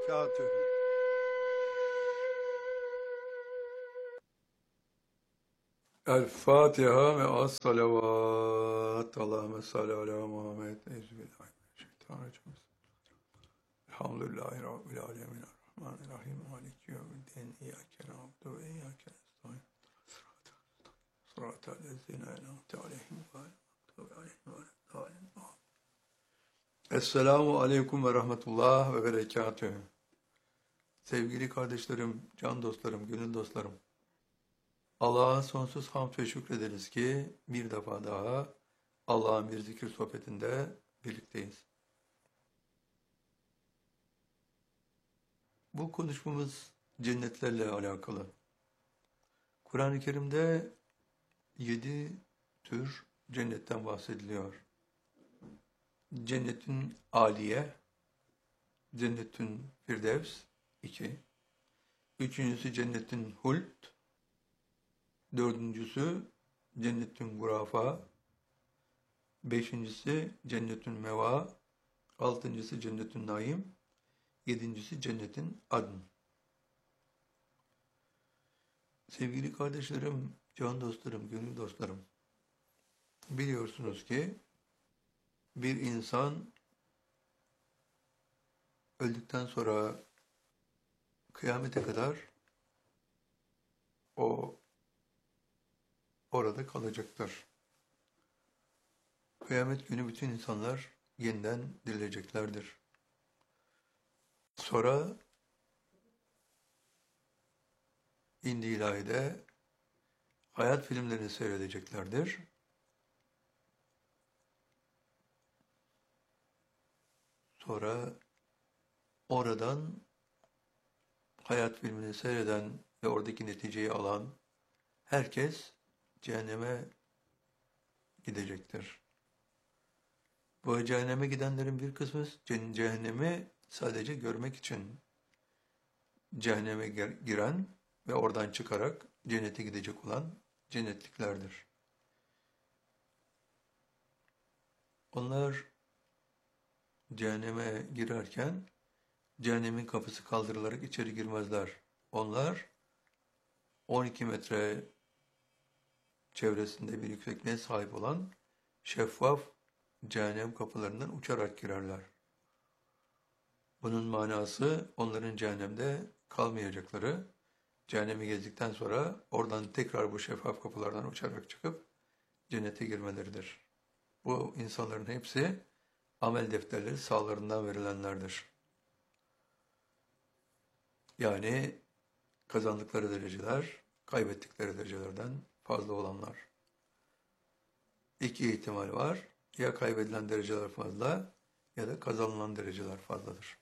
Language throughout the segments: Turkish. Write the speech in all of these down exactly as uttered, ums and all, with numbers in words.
berekatühü. El Fatiha ve as salavat. Allahümme salli ala Muhammed. Euzubillahimineşşeytanirracim. Elhamdülillahi Rabbil alemin. Errahmanirrahim. Maliki yevmiddin. İyyâke na'budu ve iyyâke nestaîn. Sıratal lezîne en'amte aleyhim gayril mağdûbi aleyhim veleddâllîn. Esselamu aleyküm ve rahmetullah ve berekatühü. Sevgili kardeşlerim, can dostlarım, gönül dostlarım. Allah'a sonsuz hamd ve şükrederiz ki bir defa daha Allah'ın bir zikir sohbetinde birlikteyiz. Bu konuşmamız cennetlerle alakalı. Kur'an-ı Kerim'de yedi tür cennetten bahsediliyor. Cennetün Aliye, Cennetün Firdevs, iki. Üçüncüsü Cennetün Huld, dördüncüsü Cennetün Gurafa, beşincisi Cennetün Meva, altıncısı Cennetün Naim, yedincisi Cennetün Adn. Sevgili kardeşlerim, can dostlarım, gönül dostlarım, biliyorsunuz ki bir insan öldükten sonra kıyamete kadar o orada kalacaktır. Kıyamet günü bütün insanlar yeniden dirileceklerdir. Sonra indi ilahide hayat filmlerini seyredeceklerdir. Sonra oradan hayat filmini seyreden ve oradaki neticeyi alan herkes cehenneme gidecektir. Bu cehenneme gidenlerin bir kısmı cehennemi sadece görmek için cehenneme giren ve oradan çıkarak cennete gidecek olan cennetliklerdir. Onlar cehenneme girerken cehennemin kapısı kaldırılarak içeri girmezler. Onlar on iki metre çevresinde bir yüksekliğe sahip olan şeffaf cehennem kapılarından uçarak girerler. Bunun manası onların cehennemde kalmayacakları, cehennemi gezdikten sonra oradan tekrar bu şeffaf kapılardan uçarak çıkıp cennete girmeleridir. Bu insanların hepsi amel defterleri sağlarından verilenlerdir. Yani kazandıkları dereceler, kaybettikleri derecelerden fazla olanlar. İki ihtimal var. Ya kaybedilen dereceler fazla ya da kazanılan dereceler fazladır.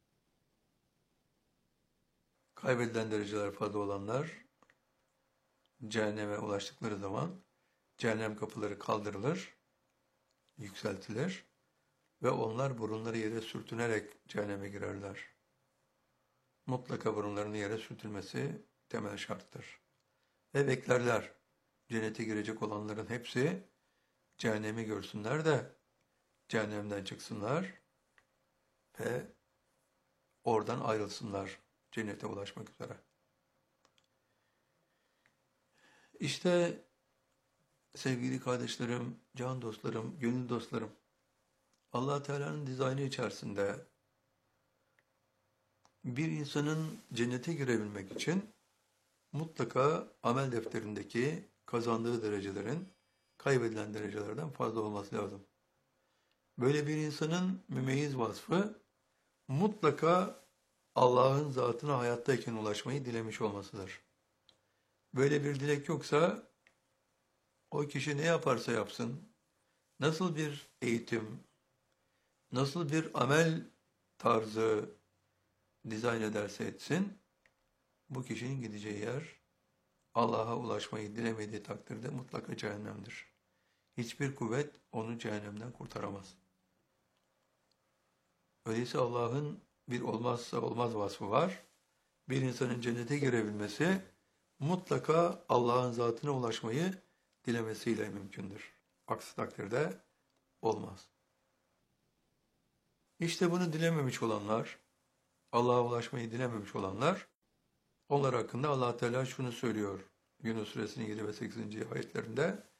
Kaybedilen dereceler fazla olanlar cehenneme ulaştıkları zaman cehennem kapıları kaldırılır, yükseltilir ve onlar burunları yere sürtünerek cehenneme girerler. Mutlaka burunlarının yere sürtülmesi temel şarttır. Ve beklerler. Cennete girecek olanların hepsi cehennemi görsünler de cehennemden çıksınlar ve oradan ayrılsınlar cennete ulaşmak üzere. İşte sevgili kardeşlerim, can dostlarım, gönül dostlarım, Allah Teala'nın dizaynı içerisinde bir insanın cennete girebilmek için mutlaka amel defterindeki kazandığı derecelerin kaybedilen derecelerden fazla olması lazım. Böyle bir insanın mümeyyiz vasfı mutlaka Allah'ın zatına hayattayken ulaşmayı dilemiş olmasıdır. Böyle bir dilek yoksa o kişi ne yaparsa yapsın, nasıl bir eğitim, nasıl bir amel tarzı dizayn ederse etsin, bu kişinin gideceği yer Allah'a ulaşmayı dilemediği takdirde mutlaka cehennemdir. Hiçbir kuvvet onu cehennemden kurtaramaz. Öyleyse Allah'ın bir olmazsa olmaz vasfı var. Bir insanın cennete girebilmesi mutlaka Allah'ın zatına ulaşmayı dilemesiyle mümkündür. Aksi takdirde olmaz. İşte bunu dilememiş olanlar, Allah'a ulaşmayı dilememiş olanlar, onlar hakkında Allah Teala şunu söylüyor. Yunus Suresinin yedi ve sekizinci ayetlerinde